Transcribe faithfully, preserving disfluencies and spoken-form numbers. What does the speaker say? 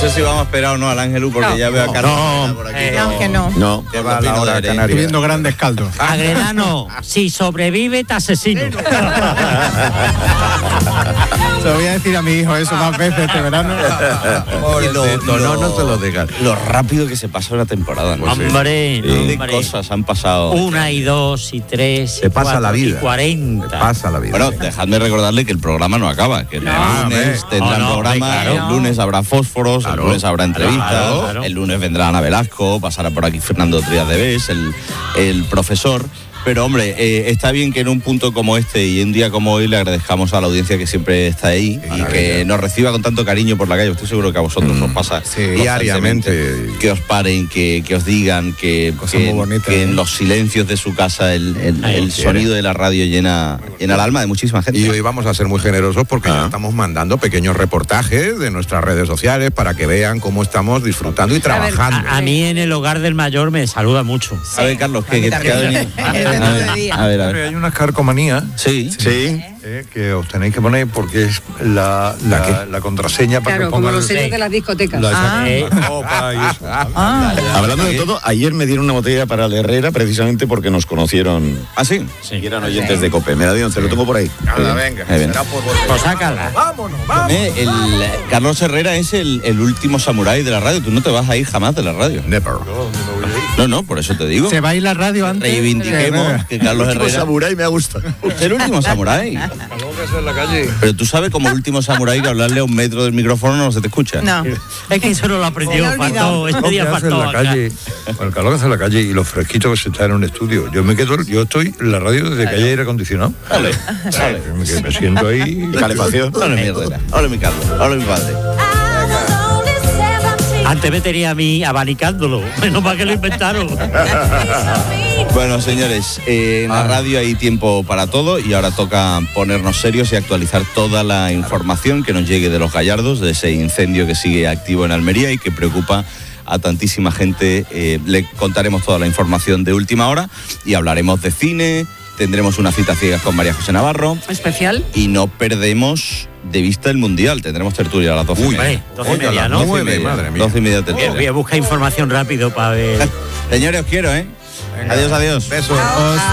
sé si vamos a esperar o no al Ángelus porque no, ya veo no, a Carlos no, por aquí. eh, no, que no. No, que va a la hora canaria. Viendo grandes caldos. Agrelano, si sobrevive, te asesino. Se lo voy a decir a mi hijo eso más veces este verano. Y lo, no, no, no te lo digas. Lo rápido que se pasa una temporada, ¿no? Hombre, Sí. ¿Qué hombre. cosas han pasado? Una y dos y tres y Te pasa cuatro la vida. y cuarenta. Te pasa la vida. Bueno, dejadme recordarle que el programa no acaba, que el No. lunes Ah, tendrán no, no, programa, claro. el lunes habrá fósforos, Claro. el lunes habrá entrevistas, Claro, claro. el lunes vendrá Ana Velasco, pasará por aquí Fernando Trías de Bes, el, el profesor. Pero hombre, eh, está bien que en un punto como este y en un día como hoy le agradezcamos a la audiencia que siempre está ahí y que nos reciba con tanto cariño por la calle. Estoy seguro que a vosotros os pasa sí, diariamente. que os paren, que, que os digan, que, Cosas que, muy bonitas, que ¿eh? en los silencios de su casa el, el- Ay, el sí, sonido de la radio llena, llena el alma de muchísima gente. Y hoy vamos a ser muy generosos porque ya estamos mandando pequeños reportajes de nuestras redes sociales para que vean cómo estamos disfrutando y trabajando. A, a mí en el hogar del mayor me saluda mucho. A ver, Carlos, ¿qué, qué te ha venido? A ver, a ver, a ver. Hay unas carcomanías Sí, Sí. eh, que os tenéis que poner porque es la, la, la contraseña para Claro, que como pongan los sellos sí. de las discotecas. la, Ah. la copa y eso. Ah. Hablando de todo, ayer me dieron una botella para la Herrera precisamente porque nos conocieron. ¿Ah, sí? Y eran oyentes de COPE. Me la dieron, te lo tengo por ahí. Hala, venga. Ahí viene. Pues sácala. Eh, el, Carlos Herrera es el, el último samurái de la radio. Tú no te vas a ir jamás de la radio. Never. No, no, por eso te digo. Se va a ir la radio antes. Reivindiquemos que Carlos Último Herrera... samurái me gusta. Usted el último samurái. En la calle. Pero tú sabes como el último samurái que hablarle a un metro del micrófono no se te escucha. No. Es que eso no lo aprendió, Se lo ha olvidado. faltó, este Lo que día hace en faltó la acá. calle, con el calor que hace en la calle y lo fresquito que se está en un estudio. Yo me quedo, yo estoy en la radio desde que hay aire acondicionado. Vale, Me, que me siento ahí. Calefacción. Hola, mi Herrera. Hola, mi Carlos. Hola, mi padre. Antes me tenía a mí abanicándolo. Menos mal que lo inventaron. Bueno, señores, eh, en la radio hay tiempo para todo y ahora toca ponernos serios y actualizar toda la información que nos llegue de los Gallardos, de ese incendio que sigue activo en Almería y que preocupa a tantísima gente. Eh, le contaremos toda la información de última hora y hablaremos de cine, tendremos una cita ciegas con María José Navarro Especial. y no perdemos de vista el Mundial. Tendremos tertulia a las doce y media. Hombre, doce y Oiga, media, las ¿no? nueve, doce y media, madre mía. doce y media Voy a- tertulia. Voy a buscar información rápido para ver. Señores, os quiero, ¿eh? Adiós, adiós. Besos.